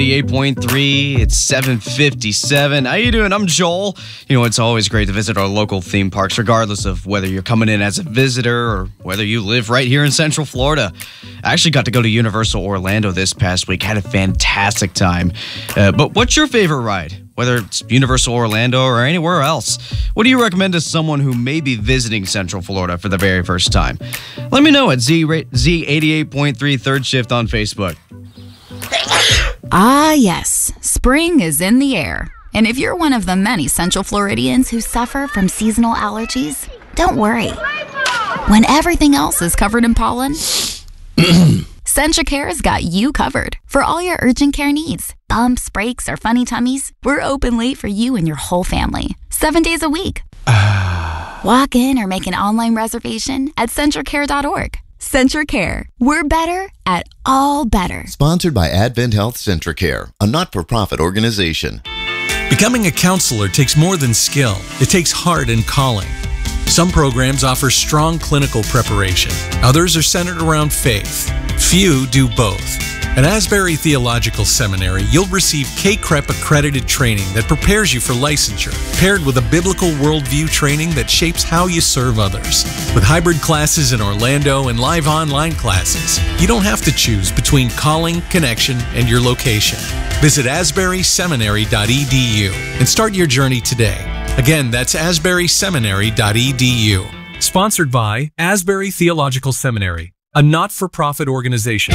88.3, it's 7:57. How you doing? I'm Joel. You know, it's always great to visit our local theme parks, regardless of whether you're coming in as a visitor or whether you live right here in Central Florida. I actually got to go to Universal Orlando this past week. Had a fantastic time. But what's your favorite ride? Whether it's Universal Orlando or anywhere else, what do you recommend to someone who may be visiting Central Florida for the very first time? Let me know at Z88.3 Third Shift on Facebook. Ah, yes. Spring is in the air. And if you're one of the many Central Floridians who suffer from seasonal allergies, don't worry. When everything else is covered in pollen, CentraCare's got you covered for all your urgent care needs. Bumps, breaks, or funny tummies, we're open late for you and your whole family, 7 days a week. Walk in or make an online reservation at CentraCare.org. CentraCare. We're better at all better. Sponsored by Advent Health CentraCare, a not-for-profit organization. Becoming a counselor takes more than skill. It takes heart and calling. Some programs offer strong clinical preparation. Others are centered around faith. Few do both. At Asbury Theological Seminary, you'll receive K-CREP accredited training that prepares you for licensure, paired with a biblical worldview training that shapes how you serve others. With hybrid classes in Orlando and live online classes, you don't have to choose between calling, connection, and your location. Visit asburyseminary.edu and start your journey today. Again, that's asburyseminary.edu. Sponsored by Asbury Theological Seminary, a not-for-profit organization.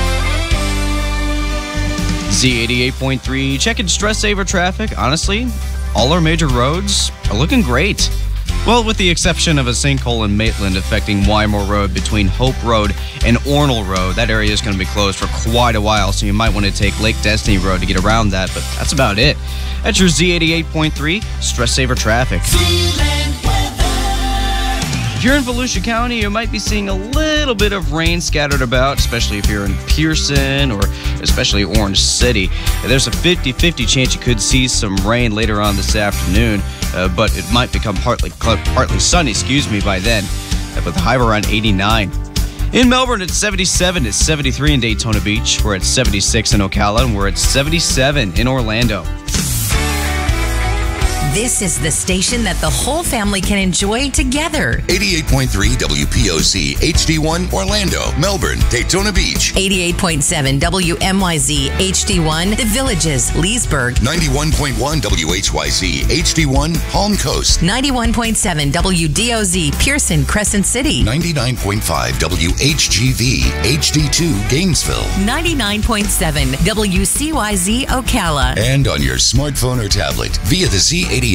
Z88.3, checking stress saver traffic. Honestly, all our major roads are looking great. Well, with the exception of a sinkhole in Maitland affecting Wymore Road between Hope Road and Ornell Road. That area is going to be closed for quite a while, so you might want to take Lake Destiny Road to get around that, but that's about it. That's your Z88.3 stress saver traffic. If you're in Volusia County, you might be seeing a little bit of rain scattered about, especially if you're in Pearson or especially Orange City. There's a 50-50 chance you could see some rain later on this afternoon, but it might become partly sunny, by then, with a high around 89. In Melbourne, it's 77. It's 73 in Daytona Beach. We're at 76 in Ocala, and we're at 77 in Orlando. This is the station that the whole family can enjoy together. 88.3 WPOC HD1 Orlando, Melbourne, Daytona Beach. 88.7 WMYZ HD1 The Villages, Leesburg. 91.1 WHYZ HD1 Palm Coast. 91.7 WDOZ Pearson, Crescent City. 99.5 WHGV HD2 Gainesville. 99.7 WCYZ Ocala. And on your smartphone or tablet via the Z88